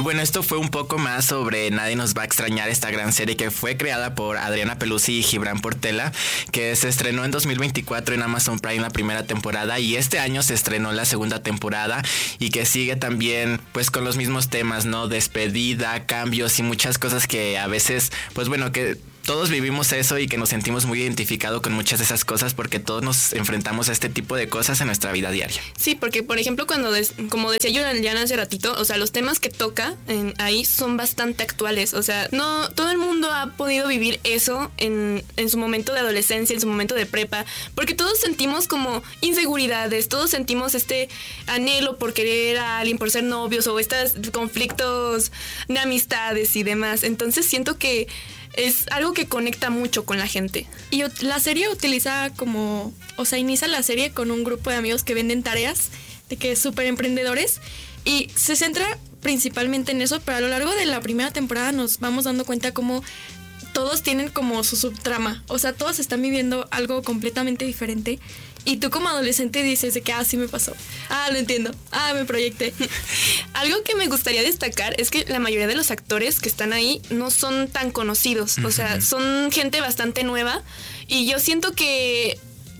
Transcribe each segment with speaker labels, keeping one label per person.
Speaker 1: bueno, esto fue un poco más sobre Nadie nos va a extrañar, esta gran serie que fue creada por Adriana Peluzzi y Gibran Portela, que se estrenó en 2024 en Amazon Prime la primera temporada y este año se estrenó la segunda temporada y que sigue también pues con los mismos temas, ¿no? Despedida, cambios y muchas cosas que a veces, pues bueno, que todos vivimos eso y que nos sentimos muy identificados con muchas de esas cosas porque todos nos enfrentamos a este tipo de cosas en nuestra vida diaria.
Speaker 2: Sí, porque por ejemplo como decía Juliana hace ratito, o sea, los temas que toca ahí son bastante actuales, o sea, no todo el mundo ha podido vivir eso en su momento de adolescencia, en su momento de prepa, porque todos sentimos como inseguridades, todos sentimos este anhelo por querer a alguien, por ser novios o estos conflictos de amistades y demás, entonces siento que es algo que conecta mucho con la gente.
Speaker 3: Y la serie utiliza como, o sea, inicia la serie con un grupo de amigos que venden tareas, de que súper emprendedores, y se centra principalmente en eso, pero a lo largo de la primera temporada nos vamos dando cuenta cómo todos tienen como su subtrama, o sea, todos están viviendo algo completamente diferente. Y tú como adolescente dices de que, sí me pasó. Lo entiendo. Me proyecté.
Speaker 2: Algo que me gustaría destacar es que la mayoría de los actores que están ahí no son tan conocidos. O sea, son gente bastante nueva. Y yo siento que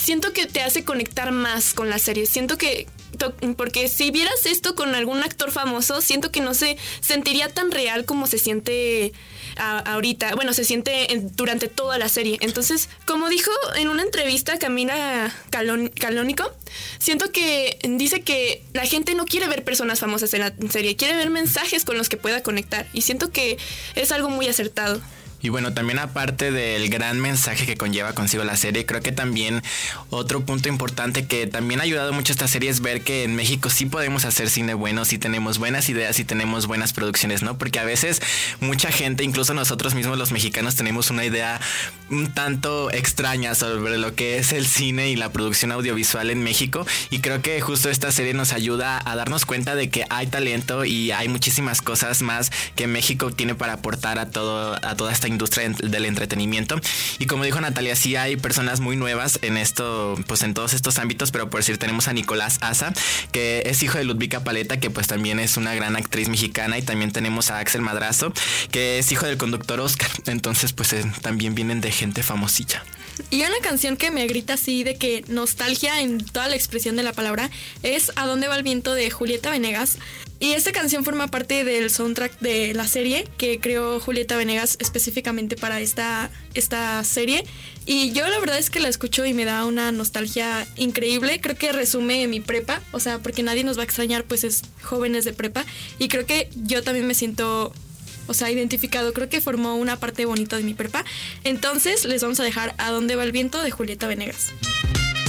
Speaker 2: te hace conectar más con la serie. Siento que porque si vieras esto con algún actor famoso, siento que no se sentiría tan real como se siente ahorita. Bueno, se siente durante toda la serie. Entonces, como dijo en una entrevista Camila Calónico, siento que dice que la gente no quiere ver personas famosas en la serie, quiere ver mensajes con los que pueda conectar. Y siento que es algo muy acertado.
Speaker 1: Y bueno, también aparte del gran mensaje que conlleva consigo la serie, creo que también otro punto importante que también ha ayudado mucho a esta serie es ver que en México sí podemos hacer cine bueno, sí tenemos buenas ideas, sí tenemos buenas producciones, ¿no? Porque a veces mucha gente, incluso nosotros mismos los mexicanos, tenemos una idea un tanto extraña sobre lo que es el cine y la producción audiovisual en México, y creo que justo esta serie nos ayuda a darnos cuenta de que hay talento y hay muchísimas cosas más que México tiene para aportar a toda esta industria del entretenimiento. Y como dijo Natalia, sí hay personas muy nuevas en esto, pues en todos estos ámbitos, pero por decir tenemos a Nicolás Asa, que es hijo de Ludvika Paleta, que pues también es una gran actriz mexicana, y también tenemos a Axel Madrazo, que es hijo del conductor Oscar. Entonces pues también vienen de gente famosilla.
Speaker 3: Y una canción que me grita así de que nostalgia en toda la expresión de la palabra es ¿A dónde va el viento? De Julieta Venegas. Y esta canción forma parte del soundtrack de la serie que creó Julieta Venegas específicamente para esta serie. Y yo la verdad es que la escucho y me da una nostalgia increíble. Creo que resume mi prepa, o sea, porque Nadie nos va a extrañar, pues es jóvenes de prepa. Y creo que yo también me siento, o sea, identificado. Creo que formó una parte bonita de mi prepa. Entonces les vamos a dejar ¿A dónde va el viento? De Julieta Venegas.